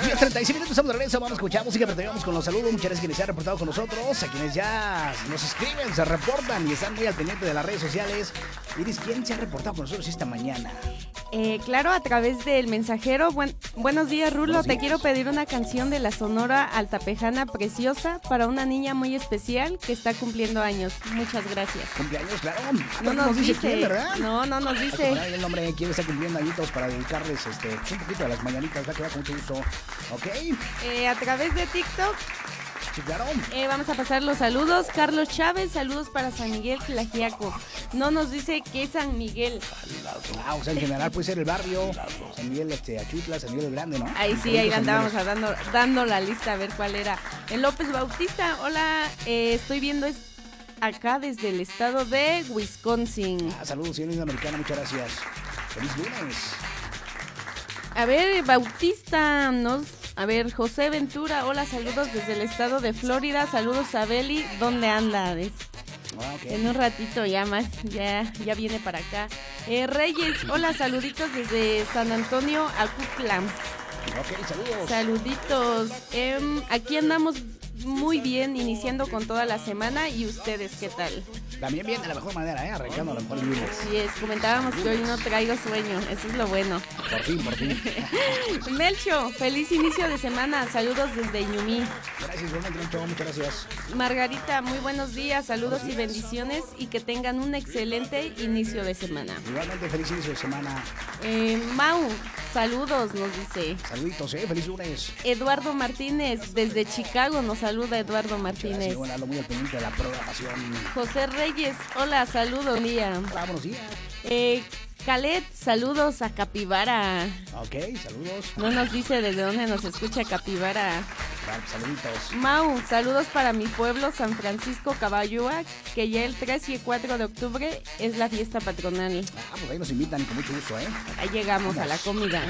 10:36 minutos, estamos de regreso. Vamos a escuchar música, pero terminamos con los saludos. Muchas gracias a quienes se han reportado con nosotros, a quienes ya nos escriben, se reportan y están muy al pendiente de las redes sociales. Iris, ¿quién se ha reportado con nosotros esta mañana? Claro, a través del mensajero. Buenos días, Rulo. Buenos días. Te quiero pedir una canción de la Sonora Altapejana preciosa para una niña muy especial que está cumpliendo años. Muchas gracias. Cumpleaños, claro. No nos dice quién, ¿verdad? No nos dice. El nombre, quién está cumpliendo añitos para dedicarles un poquito de las mañanitas. Va a quedar con mucho gusto. ¿Ok? A través de TikTok. Sí, claro. Vamos a pasar los saludos. Carlos Chávez, saludos para San Miguel Tlaxiaco. No nos dice que es San Miguel. O sea, en general puede ser el barrio, San Miguel Achutla, San Miguel el Grande, ¿no? Ahí sí, ahí andábamos dando la lista a ver cuál era. El López Bautista, hola, estoy viendo acá desde el estado de Wisconsin. Saludos, señor americano, muchas gracias. Feliz lunes. A ver, Bautista, a ver, José Ventura, hola, saludos desde el estado de Florida, saludos a Beli, ¿dónde anda? Okay. En un ratito ya viene para acá. Reyes, hola, saluditos desde San Antonio, Acuclán. Ok, saludos. Saluditos. Aquí andamos muy bien, iniciando con toda la semana. ¿Y ustedes qué tal? También bien, de la mejor manera, arrancando a lo mejor el lunes. Así es, comentábamos que hoy no traigo sueño, eso es lo bueno. Por fin. Melcho, feliz inicio de semana, saludos desde Ñumí. Gracias, Melcho, muchas gracias. Margarita, muy buenos días, saludos y bendiciones y que tengan un excelente inicio de semana. Igualmente, feliz inicio de semana. Mau, saludos, nos dice. Saluditos, feliz lunes. Eduardo Martínez, desde Chicago nos saluda Eduardo Martínez. Bueno, muy al pendiente de la programación. José Reyes, hola, saludos, día. Hola, buenos días. Calet, saludos a Capibara. Ok, saludos. No nos dice desde dónde nos escucha Capibara. Claro, saluditos. Mau, saludos para mi pueblo San Francisco Caballúa, que ya el 3 y el 4 de octubre es la fiesta patronal. Pues ahí nos invitan con mucho gusto, Ahí llegamos a la comida.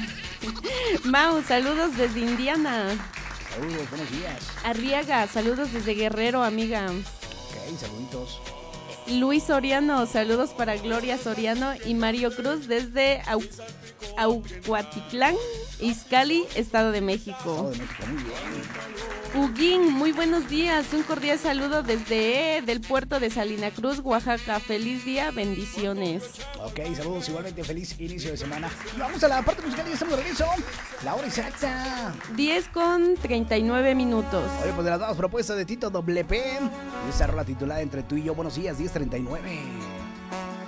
Mau, saludos desde Indiana. Saludos, buenos días. Arriaga, saludos desde Guerrero, amiga. Ok, saluditos. Luis Soriano, saludos para Gloria Soriano y Mario Cruz desde Aucuatitlán, Izcalli, Estado de México. Muy bien. Huguín, muy buenos días, un cordial saludo desde del puerto de Salina Cruz, Oaxaca. Feliz día, bendiciones. Ok, saludos, igualmente feliz inicio de semana. Y vamos a la parte musical y ya estamos de regreso. La hora exacta. 10:39. Oye, pues de las nuevas propuestas de Tito WP, esa rola titulada Entre tú y yo, buenos días, 10:39.